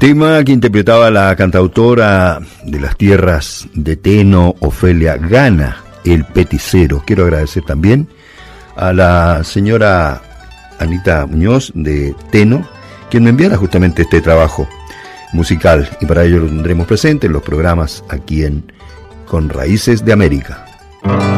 Tema que interpretaba la cantautora de las tierras de Teno, Ofelia Gana, El Peticero. Quiero agradecer también a la señora Anita Muñoz de Teno, quien me enviara justamente este trabajo musical, y para ello lo tendremos presente en los programas aquí en Con Raíces de América.